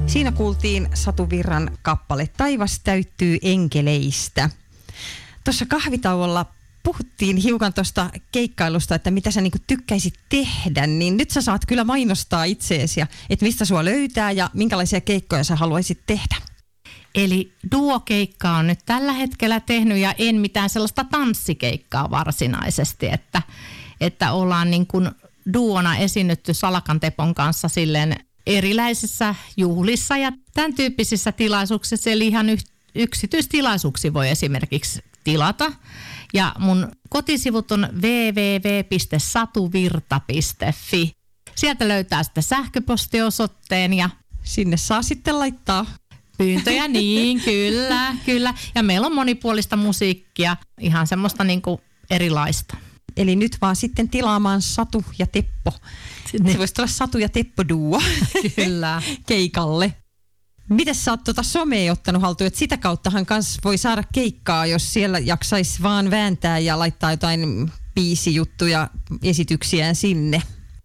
Siinä kuultiin Satu Virran kappale Taivas täyttyy enkeleistä. Tuossa kahvitauolla puhuttiin hiukan tuosta keikkailusta, että mitä sä niinku tykkäisit tehdä, niin nyt sä saat kyllä mainostaa itseesi, että mistä sua löytää ja minkälaisia keikkoja sä haluaisit tehdä. Eli duokeikkaa on nyt tällä hetkellä tehnyt ja en mitään sellaista tanssikeikkaa varsinaisesti, että ollaan niin kuin duona esiinnytty Salakan Tepon kanssa silleen erilaisissa juhlissa ja tämän tyyppisissä tilaisuuksissa, eli ihan yksityistilaisuuksia voi esimerkiksi tilata. Ja mun kotisivut on www.satuvirta.fi. Sieltä löytää sitten sähköpostiosoitteen ja sinne saa sitten laittaa pyyntöjä, niin kyllä. Ja meillä on monipuolista musiikkia, ihan semmoista niin kuin erilaista. Eli nyt vaan sitten tilaamaan Satu ja Teppo. Se voisi olla Satu ja Teppo duo kyllä keikalle. Mites sä oot somea ottanut haltuun, että sitä kauttahan kanssa voi saada keikkaa, jos siellä jaksaisi vaan vääntää ja laittaa jotain biisijuttuja, esityksiään sinne?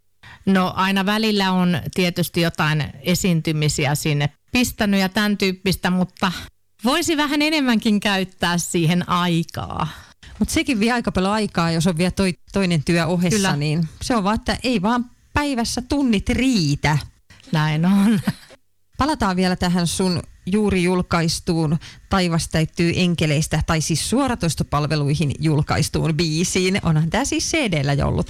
No aina välillä on tietysti jotain esiintymisiä sinne pistänyt ja tämän tyyppistä, mutta voisi vähän enemmänkin käyttää siihen aikaa. Mutta sekin vie aika paljon aikaa, jos on vielä toinen työ ohessa, kyllä. Niin se on vaan, että ei vaan päivässä tunnit riitä. Näin on. Palataan vielä tähän sun juuri julkaistuun Taivas täyttyy enkeleistä, tai siis suoratoistopalveluihin julkaistuun biisiin. Onhan tämä siis CD:llä jo ollut.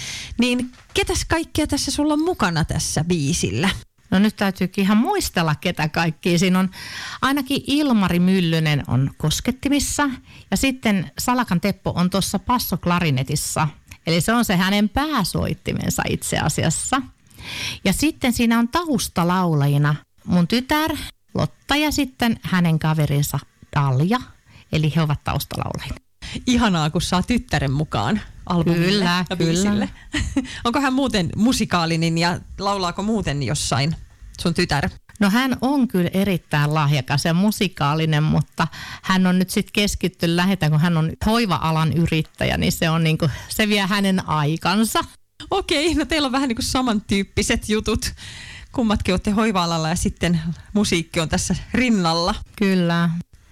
Niin ketäs kaikkea tässä sulla on mukana tässä biisillä? No nyt täytyykin ihan muistella ketä kaikkia. Siinä on ainakin Ilmari Myllynen on koskettimissa ja sitten Salakan Teppo on tuossa passoklarinetissa. Eli se on se hänen pääsoittimensa itse asiassa. Ja sitten siinä on taustalaulajina mun tytär Lotta ja sitten hänen kaverinsa Dalja. Eli he ovat taustalaulajina. Ihanaa, kun saa tyttären mukaan albumille ja biisille. Onko hän muuten musikaalinen ja laulaako muuten jossain sun tytär? No hän on kyllä erittäin lahjakas ja musikaalinen, mutta hän on nyt sitten keskittynyt kun hän on hoiva-alan yrittäjä, niin se on niinku, se vie hänen aikansa. Okei, no teillä on vähän niin kuin samantyyppiset jutut. Kummatkin olette hoiva-alalla ja sitten musiikki on tässä rinnalla. Kyllä.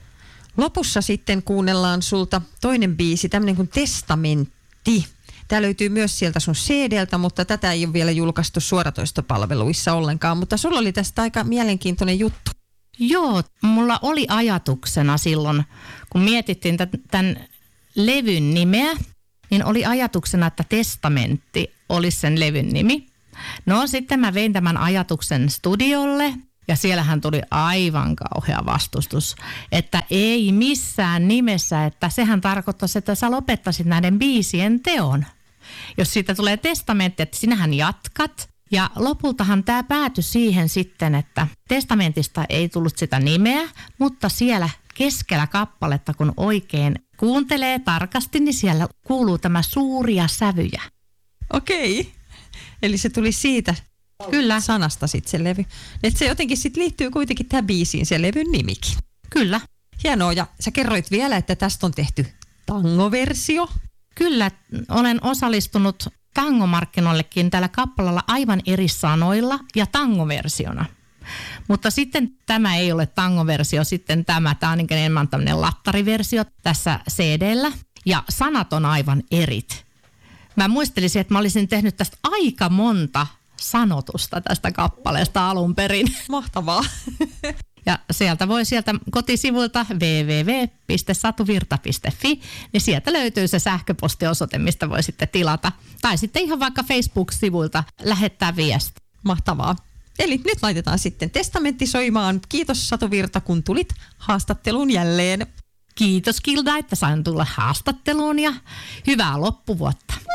Lopussa sitten kuunnellaan sulta toinen biisi, tämmöinen kuin Testamentti. Tämä löytyy myös sieltä sun CD:ltä, mutta tätä ei ole vielä julkaistu suoratoistopalveluissa ollenkaan. Mutta sulla oli tästä aika mielenkiintoinen juttu. Joo, mulla oli ajatuksena silloin, kun mietittiin tämän levyn nimeä, niin oli ajatuksena, että Testamentti olisi sen levyn nimi. No sitten mä vein tämän ajatuksen studiolle. Ja siellähän tuli aivan kauhea vastustus, että ei missään nimessä, että sehän tarkoittaisi, että sä lopettaisit näiden biisien teon. Jos siitä tulee testamentti, että sinähän jatkat. Ja lopultahan tämä päätyi siihen sitten, että testamentista ei tullut sitä nimeä, mutta siellä keskellä kappaletta, kun oikein kuuntelee tarkasti, niin siellä kuuluu tämä suuria sävyjä. Okei, eli se tuli siitä. Kyllä. Sanasta sitten se levy. Että se jotenkin sitten liittyy kuitenkin tähän biisiin, se levyn nimikin. Kyllä. Hienoa. Ja sä kerroit vielä, että tästä on tehty tangoversio. Kyllä. Olen osallistunut tangomarkkinoillekin tällä kappalalla aivan eri sanoilla ja tangoversiona. Mutta sitten tämä ei ole tangoversio, sitten tämä on enemmän tämmöinen lattariversio tässä CD:llä. Ja sanat on aivan erit. Mä muistelisin, että mä olisin tehnyt tästä aika monta sanotusta tästä kappaleesta alun perin. Mahtavaa. Ja sieltä kotisivuilta www.satuvirta.fi, niin sieltä löytyy se sähköpostiosoite, mistä voi sitten tilata. Tai sitten ihan vaikka Facebook-sivuilta lähettää viesti. Mahtavaa. Eli nyt laitetaan sitten testamentti soimaan. Kiitos Satu Virta, kun tulit haastatteluun jälleen. Kiitos Kilda, että sain tulla haastatteluun ja hyvää loppuvuotta.